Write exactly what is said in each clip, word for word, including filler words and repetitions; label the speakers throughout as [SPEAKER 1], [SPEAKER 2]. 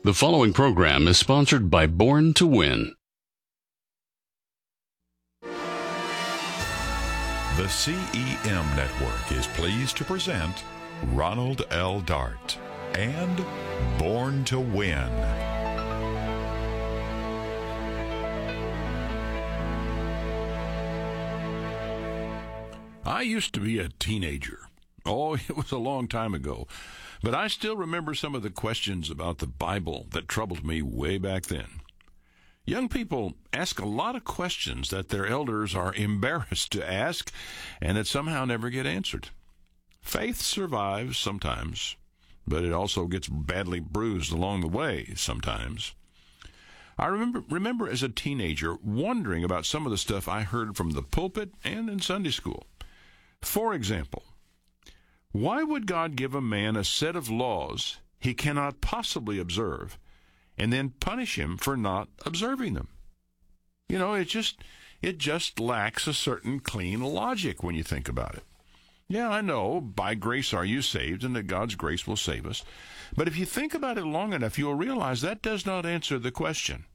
[SPEAKER 1] The following program is sponsored by Born to Win.
[SPEAKER 2] The C E M Network is pleased to present Ronald L. Dart and Born to Win.
[SPEAKER 3] I used to be a teenager. Oh, it was a long time ago. But I still remember some of the questions about the Bible that troubled me way back then. Young people ask a lot of questions that their elders are embarrassed to ask and that somehow never get answered. Faith survives sometimes, but it also gets badly bruised along the way sometimes. I remember remember as a teenager wondering about some of the stuff I heard from the pulpit and in Sunday school. For example, why would God give a man a set of laws he cannot possibly observe and then punish him for not observing them? You know, it just it just lacks a certain clean logic when you think about it. Yeah, I know, by grace are you saved, and that God's grace will save us. But if you think about it long enough, you'll realize that does not answer the question.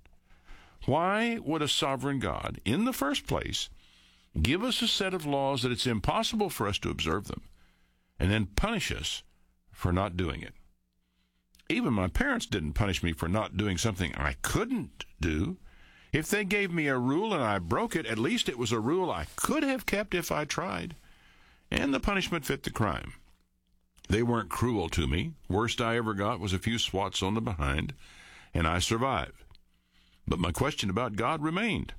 [SPEAKER 3] Why would a sovereign God, in the first place, give us a set of laws that it's impossible for us to observe them, and then punish us for not doing it? Even my parents didn't punish me for not doing something I couldn't do. If they gave me a rule and I broke it, at least it was a rule I could have kept if I tried. And the punishment fit the crime. They weren't cruel to me. Worst I ever got was a few swats on the behind, and I survived. But my question about God remained.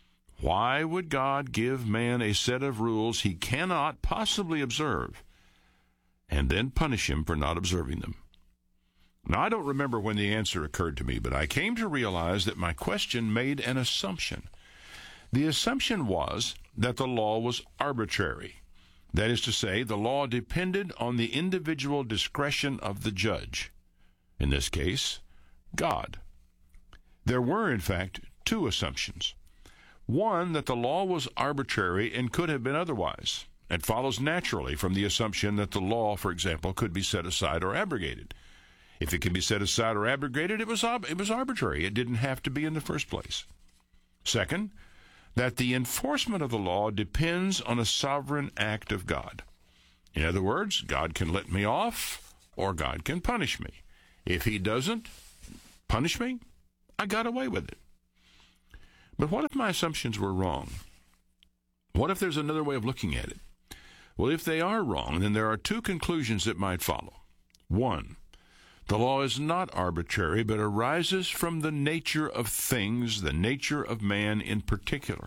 [SPEAKER 3] Why would God give man a set of rules he cannot possibly observe, and then punish him for not observing them? Now, I don't remember when the answer occurred to me, but I came to realize that my question made an assumption. The assumption was that the law was arbitrary. That is to say, the law depended on the individual discretion of the judge. In this case, God. There were, in fact, two assumptions. One, that the law was arbitrary and could have been otherwise. It follows naturally from the assumption that the law, for example, could be set aside or abrogated. If it can be set aside or abrogated, it was, it was arbitrary. It didn't have to be in the first place. Second, that the enforcement of the law depends on a sovereign act of God. In other words, God can let me off, or God can punish me. If he doesn't punish me, I got away with it. But what if my assumptions were wrong? What if there's another way of looking at it? Well, if they are wrong, then there are two conclusions that might follow. One, the law is not arbitrary, but arises from the nature of things, the nature of man in particular.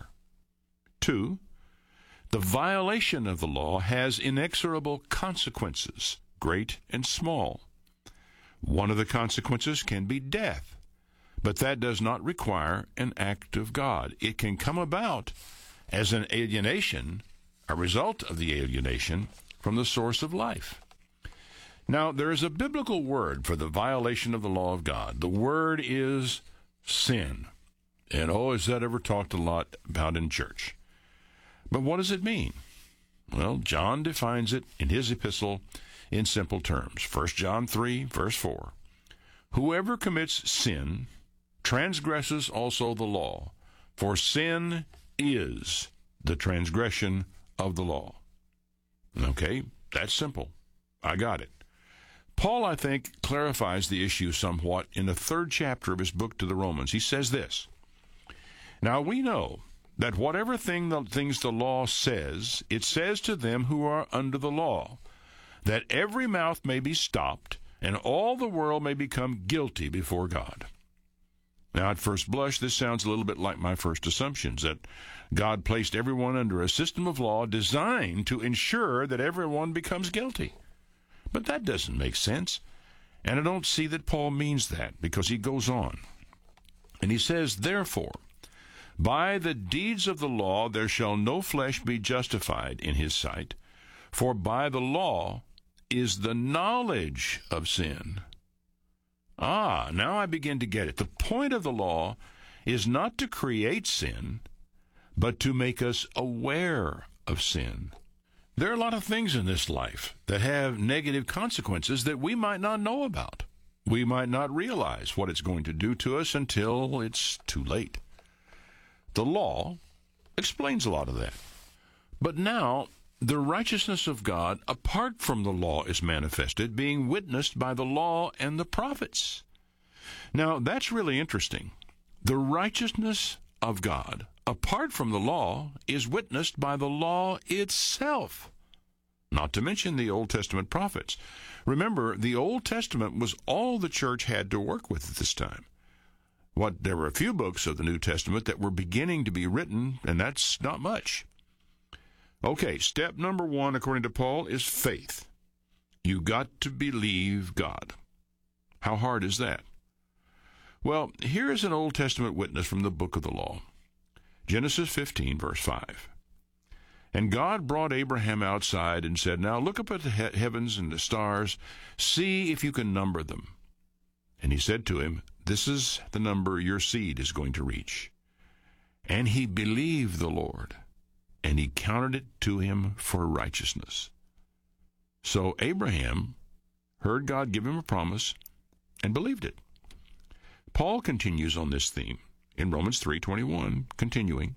[SPEAKER 3] Two, the violation of the law has inexorable consequences, great and small. One of the consequences can be death, but that does not require an act of God. It can come about as an alienation, a result of the alienation from the source of life. Now, there is a biblical word for the violation of the law of God. The word is sin. And oh, is that ever talked a lot about in church? But what does it mean? Well, John defines it in his epistle in simple terms. First John three, verse four. Whoever commits sin transgresses also the law, for sin is the transgression of the law. Okay, that's simple. I got it. Paul, I think, clarifies the issue somewhat in the third chapter of his book to the Romans. He says this, Now we know that whatever thing the things the law says, it says to them who are under the law, that every mouth may be stopped, and all the world may become guilty before God. Now, at first blush, this sounds a little bit like my first assumptions, that God placed everyone under a system of law designed to ensure that everyone becomes guilty. But that doesn't make sense, and I don't see that Paul means that, because he goes on. And he says, Therefore, by the deeds of the law there shall no flesh be justified in his sight, for by the law is the knowledge of sin. Ah, now I begin to get it. The point of the law is not to create sin, but to make us aware of sin. There are a lot of things in this life that have negative consequences that we might not know about. we might not realize what it's going to do to us until it's too late. The law explains a lot of that. But now, the righteousness of God apart from the law is manifested, being witnessed by the law and the prophets. Now, that's really interesting. The righteousness of God apart from the law is witnessed by the law itself, not to mention the Old Testament prophets. Remember, the Old Testament was all the church had to work with at this time. What, there were a few books of the New Testament that were beginning to be written, and that's not much. Okay, step number one, according to Paul, is faith. You got to believe God. How hard is that? Well, here is an Old Testament witness from the book of the law. Genesis fifteen, verse five. And God brought Abraham outside and said, Now look up at the he- heavens and the stars, see if you can number them. And he said to him, This is the number your seed is going to reach. And he believed the Lord, and he counted it to him for righteousness. So Abraham heard God give him a promise and believed it. Paul continues on this theme in Romans three twenty-one, continuing,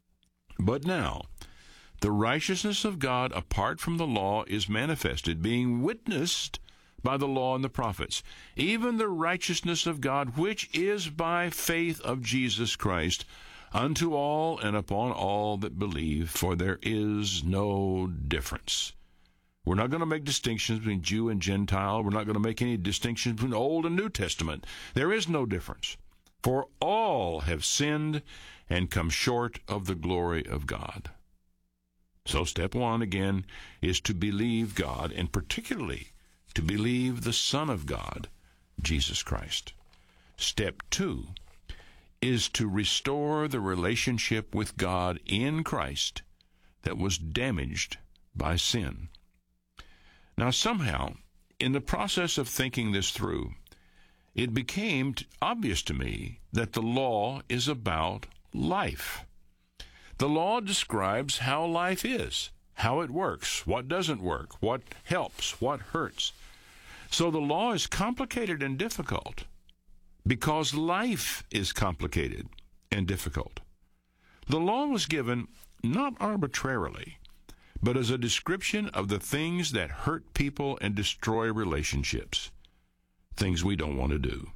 [SPEAKER 3] But now the righteousness of God apart from the law is manifested, being witnessed by the law and the prophets, even the righteousness of God, which is by faith of Jesus Christ, unto all and upon all that believe, for there is no difference. We're not going to make distinctions between Jew and Gentile. We're not going to make any distinctions between Old and New Testament. There is no difference. For all have sinned and come short of the glory of God. So step one, again, is to believe God, and particularly to believe the Son of God, Jesus Christ. Step two is to restore the relationship with God in Christ that was damaged by sin. Now, somehow, in the process of thinking this through, it became obvious to me that the law is about life. The law describes how life is, how it works, what doesn't work, what helps, what hurts. So the law is complicated and difficult because life is complicated and difficult. The law was given not arbitrarily, but as a description of the things that hurt people and destroy relationships, things we don't want to do.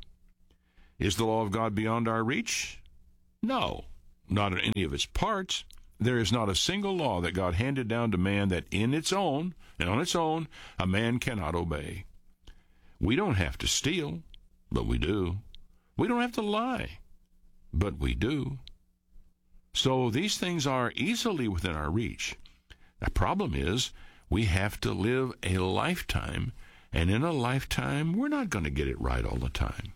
[SPEAKER 3] Is the law of God beyond our reach? No, not in any of its parts. There is not a single law that God handed down to man that in its own, and on its own, a man cannot obey. We don't have to steal, but we do. We don't have to lie, but we do. So these things are easily within our reach. The problem is we have to live a lifetime, and in a lifetime, we're not going to get it right all the time.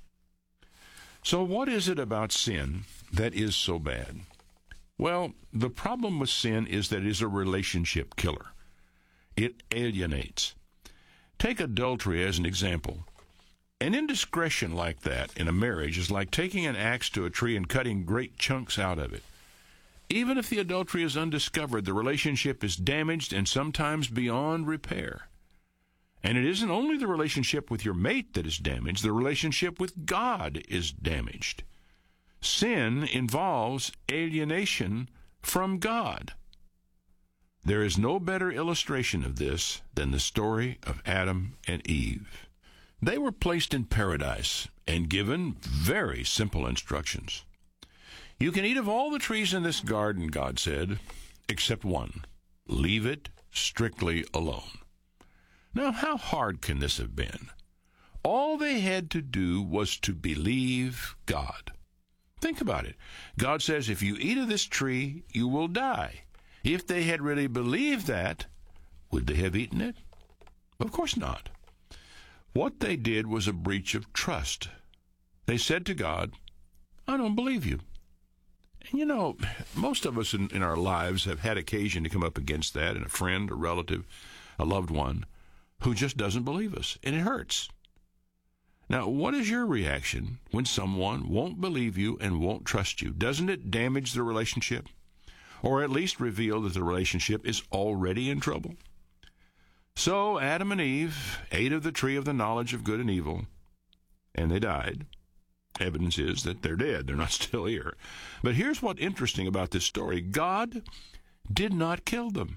[SPEAKER 3] So what is it about sin that is so bad? Well, the problem with sin is that it is a relationship killer. It alienates. Take adultery as an example. An indiscretion like that in a marriage is like taking an axe to a tree and cutting great chunks out of it. Even if the adultery is undiscovered, the relationship is damaged and sometimes beyond repair. And it isn't only the relationship with your mate that is damaged, the relationship with God is damaged. Sin involves alienation from God. There is no better illustration of this than the story of Adam and Eve. They were placed in paradise and given very simple instructions. You can eat of all the trees in this garden, God said, except one. Leave it strictly alone. Now, how hard can this have been? All they had to do was to believe God. Think about it. God says, if you eat of this tree, you will die. If they had really believed that, would they have eaten it? Of course not. What they did was a breach of trust. They said to God, I don't believe you. And you know, most of us in, in our lives have had occasion to come up against that in a friend, a relative, a loved one who just doesn't believe us, and it hurts. Now, what is your reaction when someone won't believe you and won't trust you? Doesn't it damage the relationship? Or at least reveal that the relationship is already in trouble? So Adam and Eve ate of the tree of the knowledge of good and evil, and they died. Evidence is that they're dead. They're not still here. But here's what's interesting about this story. God did not kill them.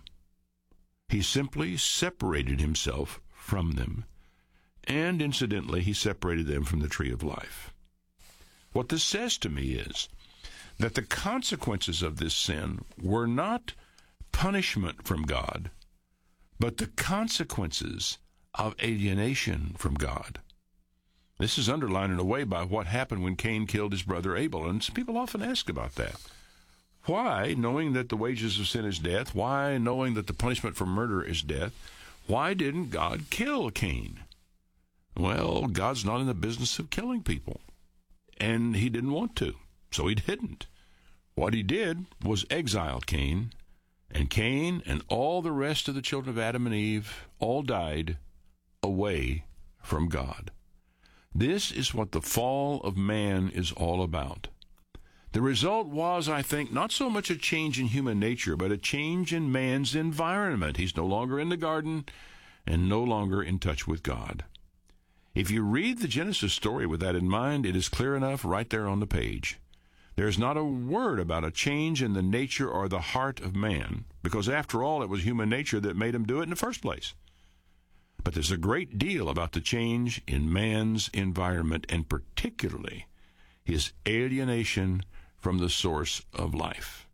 [SPEAKER 3] He simply separated himself from them. And incidentally, he separated them from the tree of life. What this says to me is that the consequences of this sin were not punishment from God, but the consequences of alienation from God. This is underlined in a way by what happened when Cain killed his brother Abel, and people often ask about that. Why, knowing that the wages of sin is death, why, knowing that the punishment for murder is death, why didn't God kill Cain? Well, God's not in the business of killing people, and he didn't want to, so he didn't. What he did was exile Cain, and Cain and all the rest of the children of Adam and Eve all died away from God. This is what the fall of man is all about. The result was, I think, not so much a change in human nature, but a change in man's environment. He's no longer in the garden and no longer in touch with God. If you read the Genesis story with that in mind, it is clear enough right there on the page. There's not a word about a change in the nature or the heart of man, because after all, it was human nature that made him do it in the first place. But there's a great deal about the change in man's environment, and particularly his alienation from the source of life.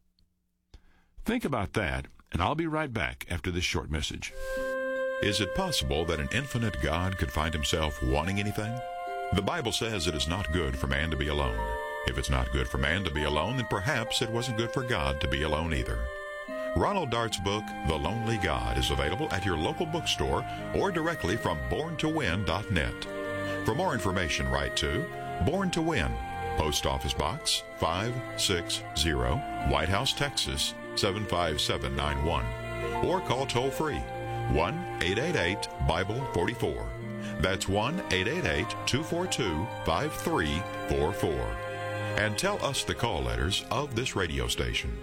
[SPEAKER 3] Think about that, and I'll be right back after this short message.
[SPEAKER 2] Is it possible that an infinite God could find himself wanting anything? The Bible says it is not good for man to be alone. If it's not good for man to be alone, then perhaps it wasn't good for God to be alone either. Ronald Dart's book, The Lonely God, is available at your local bookstore or directly from born to win dot net. For more information, write to Born to Win, Post Office Box five six zero, White House, Texas seven five seven nine one, or call toll-free one eight eight eight Bible forty-four. That's one eight eight eight two four two five three four four. And tell us the call letters of this radio station.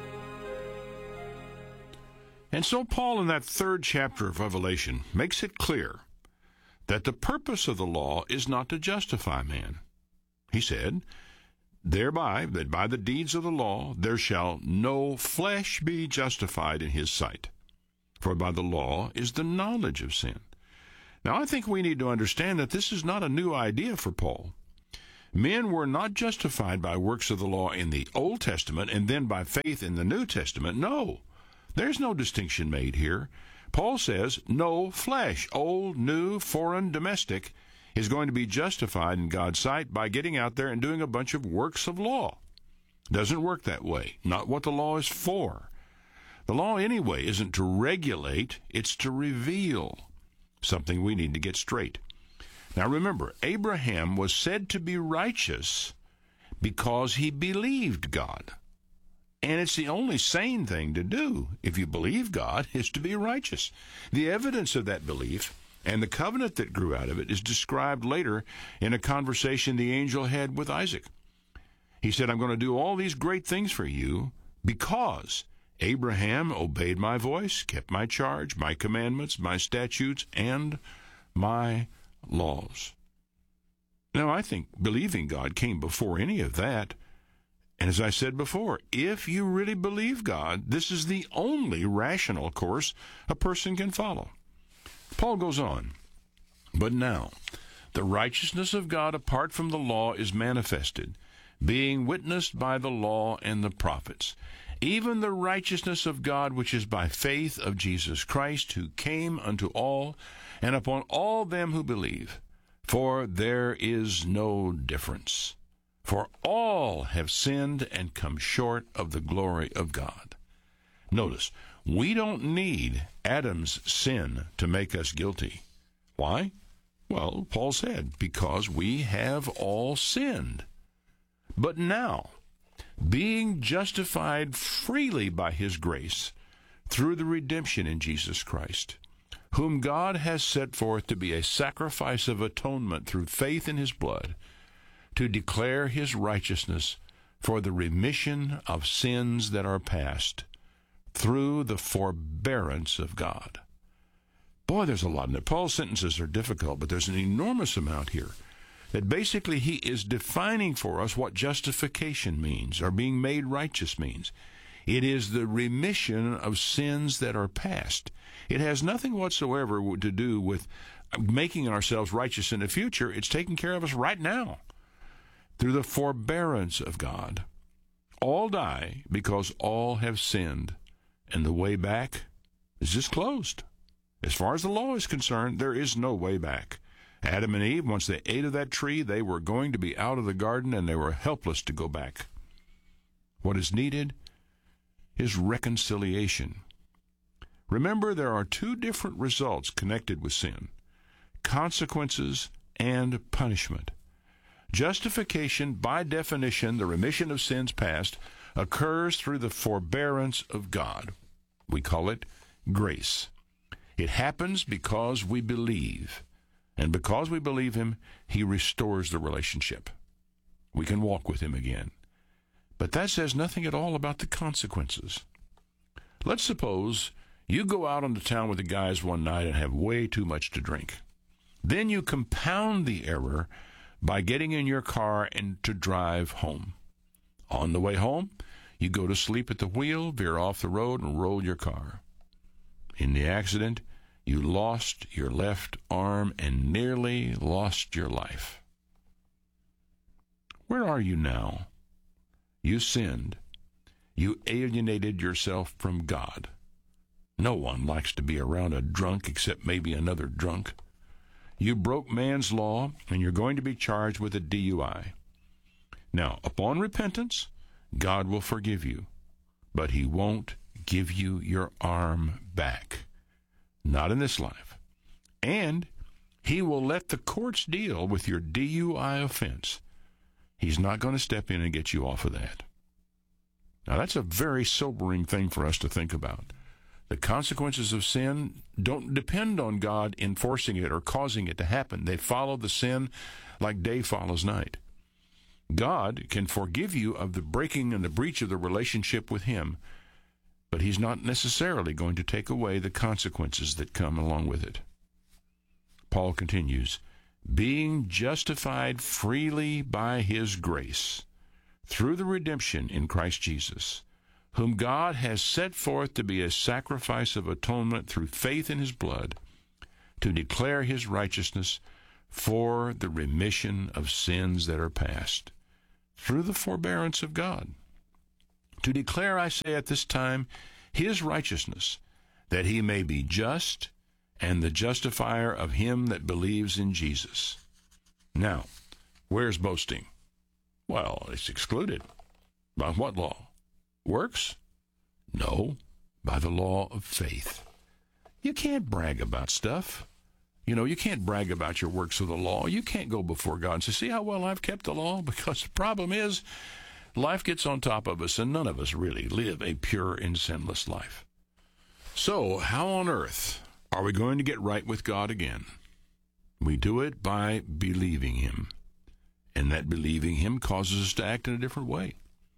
[SPEAKER 3] And so Paul, in that third chapter of Revelation, makes it clear that the purpose of the law is not to justify man. He said, thereby, that by the deeds of the law there shall no flesh be justified in his sight. For by the law is the knowledge of sin. Now, I think we need to understand that this is not a new idea for Paul. Men were not justified by works of the law in the Old Testament and then by faith in the New Testament. No. There's no distinction made here. Paul says no flesh, old, new, foreign, domestic, is going to be justified in God's sight by getting out there and doing a bunch of works of law. Doesn't work that way. Not what the law is for. The law, anyway, isn't to regulate, it's to reveal. Something we need to get straight. Now remember, Abraham was said to be righteous because he believed God. And it's the only sane thing to do, if you believe God, is to be righteous. The evidence of that belief and the covenant that grew out of it is described later in a conversation the angel had with Isaac. He said, I'm going to do all these great things for you because Abraham obeyed my voice, kept my charge, my commandments, my statutes, and my laws. Now, I think believing God came before any of that. And as I said before, if you really believe God, this is the only rational course a person can follow. Paul goes on, but now the righteousness of God apart from the law is manifested, being witnessed by the law and the prophets, even the righteousness of God which is by faith of Jesus Christ, who came unto all and upon all them who believe. For there is no difference. For all have sinned and come short of the glory of God. Notice, we don't need Adam's sin to make us guilty. Why? Well, Paul said, because we have all sinned. But now, being justified freely by his grace through the redemption in Jesus Christ, whom God has set forth to be a sacrifice of atonement through faith in his blood, to declare his righteousness for the remission of sins that are past through the forbearance of God. Boy, there's a lot in it. Paul's sentences are difficult, but there's an enormous amount here. that basically he is defining for us what justification means, or being made righteous means. It is the remission of sins that are past. It has nothing whatsoever to do with making ourselves righteous in the future. It's taking care of us right now through the forbearance of God. All die because all have sinned, and the way back is just closed. As far as the law is concerned, there is no way back. Adam and Eve, once they ate of that tree, they were going to be out of the garden, and they were helpless to go back. What is needed is reconciliation. Remember, there are two different results connected with sin: consequences and punishment. Justification, by definition, the remission of sins past, occurs through the forbearance of God. We call it grace. It happens because we believe. And because we believe him, he restores the relationship. We can walk with him again. But that says nothing at all about the consequences. Let's suppose you go out into town with the guys one night and have way too much to drink. Then you compound the error by getting in your car and to drive home. On the way home, you go to sleep at the wheel, veer off the road, and roll your car. In the accident, you lost your left arm and nearly lost your life. Where are you now? You sinned. You alienated yourself from God. No one likes to be around a drunk except maybe another drunk. You broke man's law, and you're going to be charged with a D U I. Now, upon repentance, God will forgive you, but he won't give you your arm back. Not in this life. And he will let the courts deal with your D U I offense. He's not going to step in and get you off of that. Now, that's a very sobering thing for us to think about. The consequences of sin don't depend on God enforcing it or causing it to happen. They follow the sin like day follows night. God can forgive you of the breaking and the breach of the relationship with him, but he's not necessarily going to take away the consequences that come along with it. Paul continues, being justified freely by his grace, through the redemption in Christ Jesus, whom God has set forth to be a sacrifice of atonement through faith in his blood, to declare his righteousness for the remission of sins that are past, through the forbearance of God. To declare, I say, at this time, his righteousness, that he may be just and the justifier of him that believes in Jesus. Now, where's boasting? Well, it's excluded. By what law? Works? No, by the law of faith. You can't brag about stuff. You know, you can't brag about your works of the law. You can't go before God and say, see how well I've kept the law? Because the problem is, life gets on top of us, and none of us really live a pure and sinless life. So, how on earth are we going to get right with God again? We do it by believing him. And that believing him causes us to act in a different way.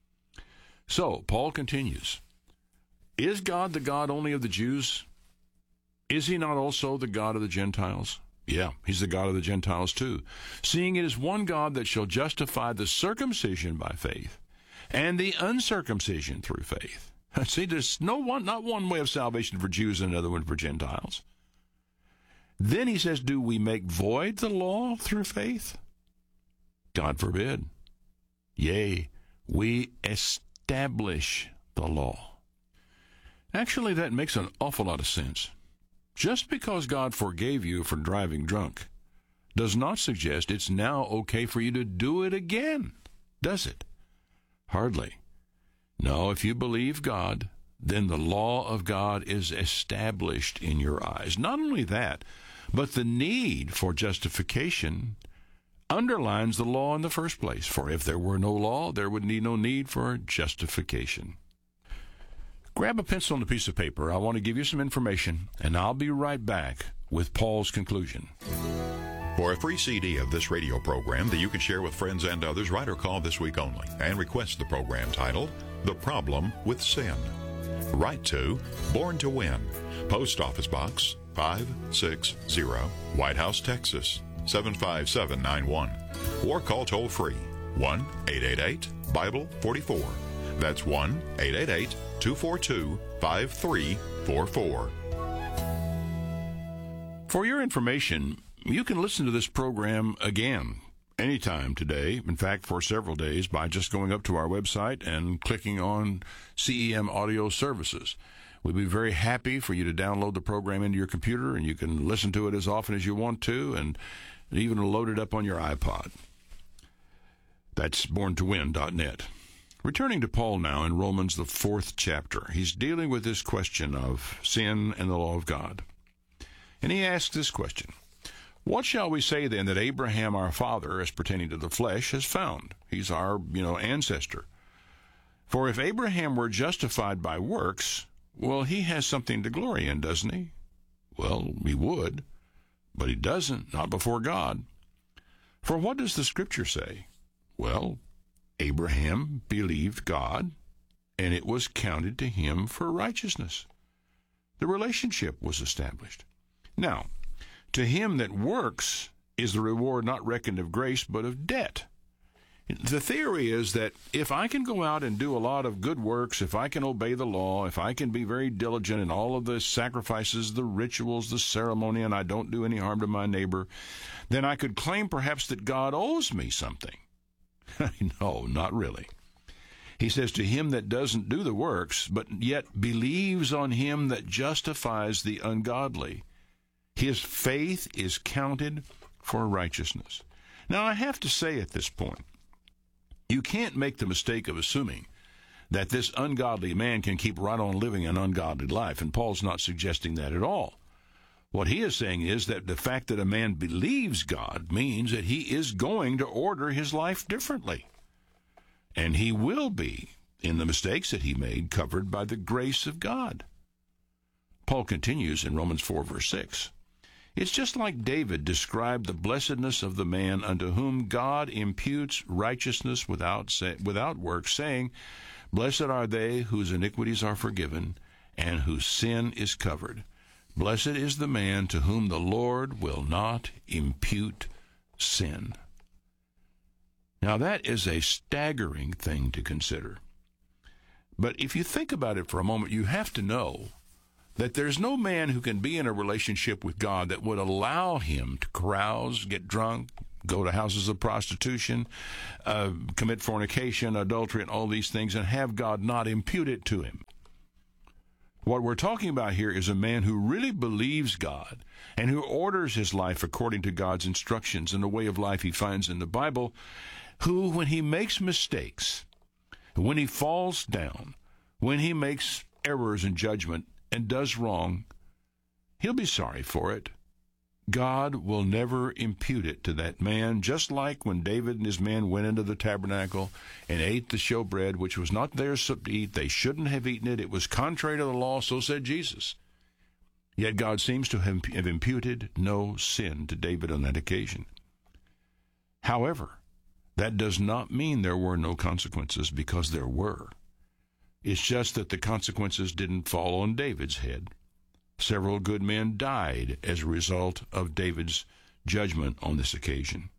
[SPEAKER 3] So, Paul continues, is God the God only of the Jews? Is he not also the God of the Gentiles? Yeah, he's the God of the Gentiles too. Seeing it is one God that shall justify the circumcision by faith and the uncircumcision through faith. See, there's no one, not one way of salvation for Jews and another one for Gentiles. Then he says, do we make void the law through faith? God forbid. Yea, we establish the law. Actually, that makes an awful lot of sense. Just because God forgave you for driving drunk does not suggest it's now okay for you to do it again, does it? Hardly. No, if you believe God, then the law of God is established in your eyes. Not only that, but the need for justification underlines the law in the first place. For if there were no law, there would be no need for justification. Grab a pencil and a piece of paper. I want to give you some information, and I'll be right back with Paul's conclusion.
[SPEAKER 2] For a free C D of this radio program that you can share with friends and others, write or call this week only and request the program titled, The Problem with Sin. Write to Born to Win, Post Office Box five six zero, White House, Texas seven five seven nine one. or call toll-free one eight eight eight Bible forty-four. That's one eight eight eight, two four two, five three four four.
[SPEAKER 3] For your information, you can listen to this program again anytime today, in fact, for several days, by just going up to our website and clicking on C E M Audio Services. We'd be very happy for you to download the program into your computer, and you can listen to it as often as you want to, and even load it up on your iPod. That's born to win dot net. Returning to Paul now in Romans, the fourth chapter, he's dealing with this question of sin and the law of God. And he asks this question: what shall we say then that Abraham our father, as pertaining to the flesh, has found? He's our, you know, ancestor. For if Abraham were justified by works, well, he has something to glory in, doesn't he? Well, he would, but he doesn't, not before God. For what does the Scripture say? Well, Abraham believed God, and it was counted to him for righteousness. The relationship was established. Now, to him that works is the reward not reckoned of grace, but of debt. The theory is that if I can go out and do a lot of good works, if I can obey the law, if I can be very diligent in all of the sacrifices, the rituals, the ceremony, and I don't do any harm to my neighbor, then I could claim perhaps that God owes me something. No, not really. He says, to him that doesn't do the works, but yet believes on him that justifies the ungodly, his faith is counted for righteousness. Now, I have to say at this point, you can't make the mistake of assuming that this ungodly man can keep right on living an ungodly life, and Paul's not suggesting that at all. What he is saying is that the fact that a man believes God means that he is going to order his life differently. And he will be, in the mistakes that he made, covered by the grace of God. Paul continues in Romans four, verse six. It's just like David described the blessedness of the man unto whom God imputes righteousness without say, without works, saying, blessed are they whose iniquities are forgiven, and whose sin is covered. Blessed is the man to whom the Lord will not impute sin. Now that is a staggering thing to consider. But if you think about it for a moment, you have to know that there's no man who can be in a relationship with God that would allow him to carouse, get drunk, go to houses of prostitution, uh, commit fornication, adultery, and all these things, and have God not impute it to him. What we're talking about here is a man who really believes God and who orders his life according to God's instructions and the way of life he finds in the Bible, who, when he makes mistakes, when he falls down, when he makes errors in judgment and does wrong, he'll be sorry for it. God will never impute it to that man, just like when David and his men went into the tabernacle and ate the showbread, which was not theirs to eat. They shouldn't have eaten it. It was contrary to the law, so said Jesus. Yet God seems to have imputed no sin to David on that occasion. However, that does not mean there were no consequences, because there were. It's just that the consequences didn't fall on David's head. Several good men died as a result of David's judgment on this occasion.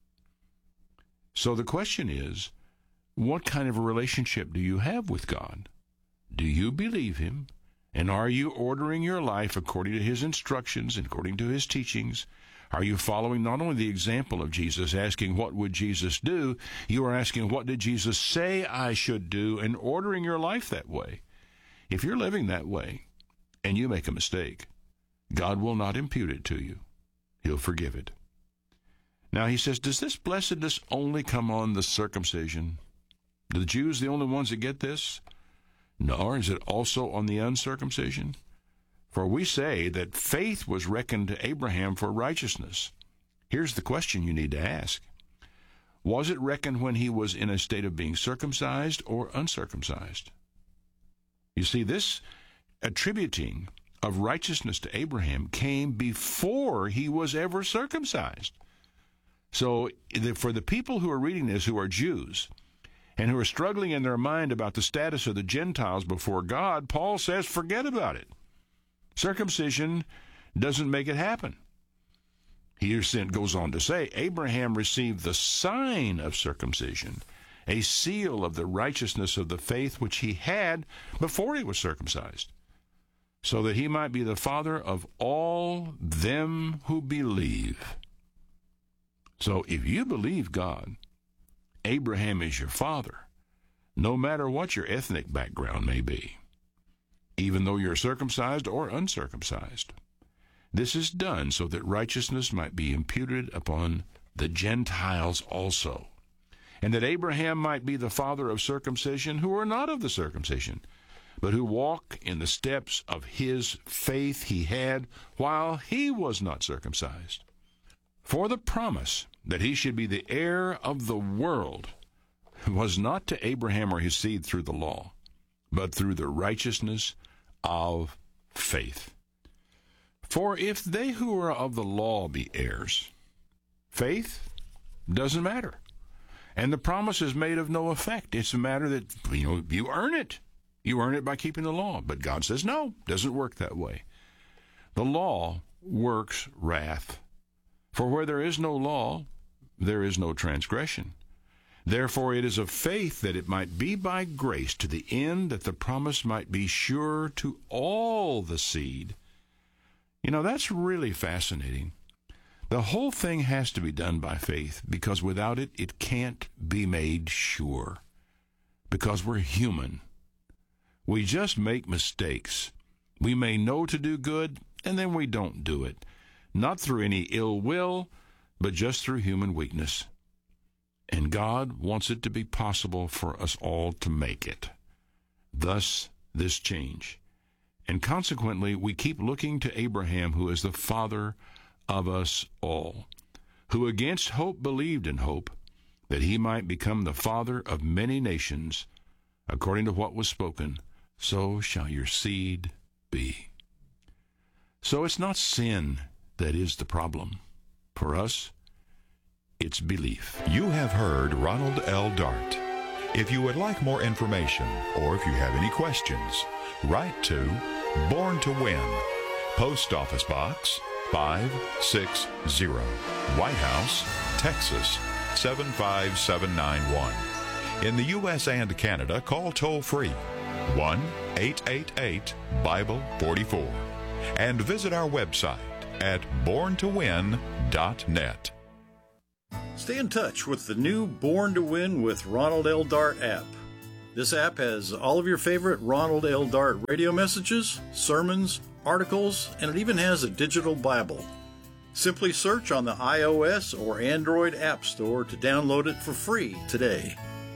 [SPEAKER 3] So the question is, what kind of a relationship do you have with God? Do you believe him? And are you ordering your life according to his instructions, according to his teachings? Are you following not only the example of Jesus, asking what would Jesus do, you are asking what did Jesus say I should do, and ordering your life that way. If you're living that way and you make a mistake, God will not impute it to you. He'll forgive it. Now he says, does this blessedness only come on the circumcision? Are the Jews the only ones that get this? Nor is it also on the uncircumcision? For we say that faith was reckoned to Abraham for righteousness. Here's the question you need to ask. Was it reckoned when he was in a state of being circumcised or uncircumcised? You see, this attributing of righteousness to Abraham came before he was ever circumcised. So for the people who are reading this, who are Jews, and who are struggling in their mind about the status of the Gentiles before God, Paul says, forget about it. Circumcision doesn't make it happen. He goes on to say, Abraham received the sign of circumcision, a seal of the righteousness of the faith which he had before he was circumcised, so that he might be the father of all them who believe. So if you believe God, Abraham is your father, no matter what your ethnic background may be, even though you're circumcised or uncircumcised. This is done so that righteousness might be imputed upon the Gentiles also, and that Abraham might be the father of circumcision who are not of the circumcision, but who walk in the steps of his faith he had while he was not circumcised. For the promise that he should be the heir of the world was not to Abraham or his seed through the law, but through the righteousness of faith. For if they who are of the law be heirs, faith doesn't matter, and the promise is made of no effect. It's a matter that, you know, you earn it. You earn it by keeping the law. But God says, no, doesn't work that way. The law works wrath. For where there is no law, there is no transgression. Therefore it is of faith that it might be by grace, to the end that the promise might be sure to all the seed. You know, that's really fascinating. The whole thing has to be done by faith, because without it, it can't be made sure. Because we're human. We just make mistakes. We may know to do good, and then we don't do it. Not through any ill will, but just through human weakness. And God wants it to be possible for us all to make it. Thus, this change. And consequently, we keep looking to Abraham, who is the father of us all, who against hope believed in hope, that he might become the father of many nations, according to what was spoken, so shall your seed be. So it's not sin that is the problem. For us, it's belief.
[SPEAKER 2] You have heard Ronald L. Dart. If you would like more information, or if you have any questions, write to Born to Win, Post Office Box five six zero, White House, Texas seven five seven nine one. In the U S and Canada, call toll-free one eight eight eight Bible forty-four and visit our website at born to win dot net.
[SPEAKER 4] Stay in touch with the new Born to Win with Ronald L. Dart app. This app has all of your favorite Ronald L. Dart radio messages, sermons, articles, and it even has a digital Bible. Simply search on the iOS or Android App Store to download it for free today.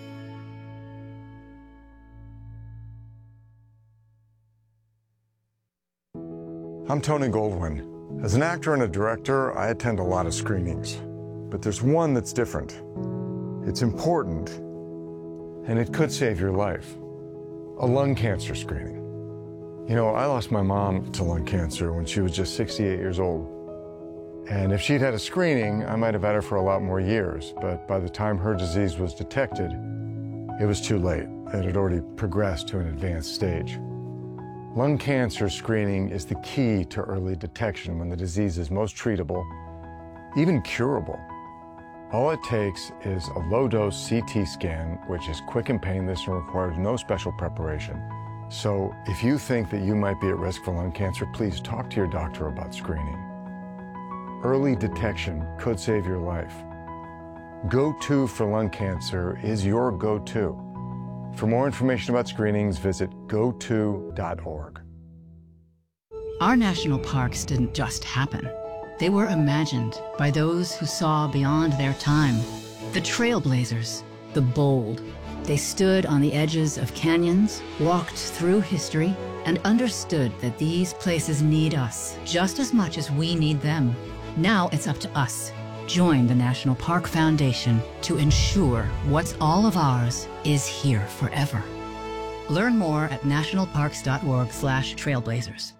[SPEAKER 5] I'm Tony Goldwyn. As an actor and a director, I attend a lot of screenings. But there's one that's different. It's important, and it could save your life. A lung cancer screening. You know, I lost my mom to lung cancer when she was just sixty-eight years old. And if she'd had a screening, I might have had her for a lot more years. But by the time her disease was detected, it was too late. It had already progressed to an advanced stage. Lung cancer screening is the key to early detection when the disease is most treatable, even curable. All it takes is a low-dose C T scan, which is quick and painless and requires no special preparation. So if you think that you might be at risk for lung cancer, please talk to your doctor about screening. Early detection could save your life. Go to for lung cancer is your go-to. For more information about screenings, visit go to dot org.
[SPEAKER 6] Our national parks didn't just happen. They were imagined by those who saw beyond their time. The trailblazers, the bold. They stood on the edges of canyons, walked through history, and understood that these places need us just as much as we need them. Now it's up to us. Join the National Park Foundation to ensure what's all of ours is here forever. Learn more at national parks dot org slash trailblazers.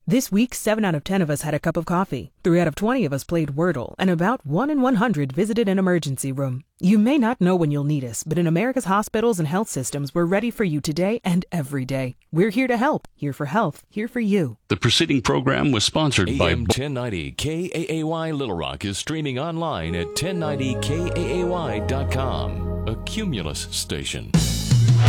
[SPEAKER 7] This week, seven out of ten of us had a cup of coffee, three out of twenty of us played Wordle, and about one in one hundred visited an emergency room. You may not know when you'll need us, but in America's hospitals and health systems, we're ready for you today and every day. We're here to help, here for health, here for you.
[SPEAKER 1] The preceding program was sponsored by
[SPEAKER 8] A M ten ninety K A A Y Little Rock is streaming online at ten ninety K A A Y dot com, a Cumulus station.